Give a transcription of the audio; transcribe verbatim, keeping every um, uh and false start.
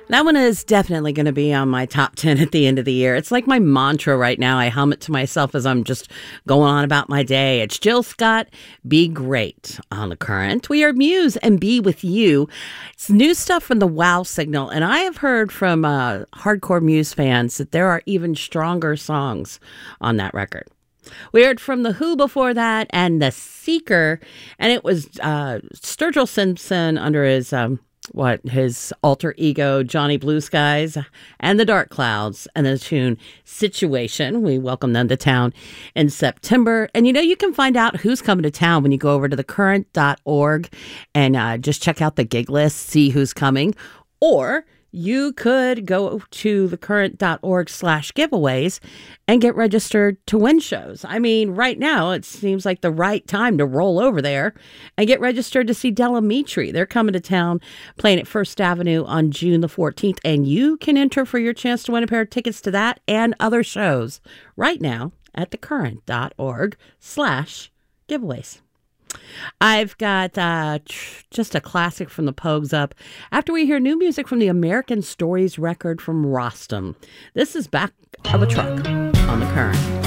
That one is definitely going to be on my top ten at the end of the year. It's like my mantra right now. I hum it to myself as I'm just going on about my day. It's Jill Scott, Be Great on The Current. We are Muse and Be With You. It's new stuff from the Wow Signal. And I have heard from uh, hardcore Muse fans that there are even stronger songs on that record. We heard from The Who before that and The Seeker. And it was uh, Sturgill Simpson under his... Um, what his alter ego Johnny Blue Skies and the Dark Clouds and the tune Situation. We welcome them to town in September. And you know, you can find out who's coming to town when you go over to the current dot org and uh, just check out the gig list, see who's coming. Or you could go to the current dot org slash giveaways and get registered to win shows. I mean, right now, it seems like the right time to roll over there and get registered to see Del Amitri. They're coming to town, playing at First Avenue on June the fourteenth, and you can enter for your chance to win a pair of tickets to that and other shows right now at the current dot org slash giveaways. I've got uh, tr- just a classic from the Pogues up after we hear new music from the American Stories record from Rostam. This is Back of a Truck on The Current.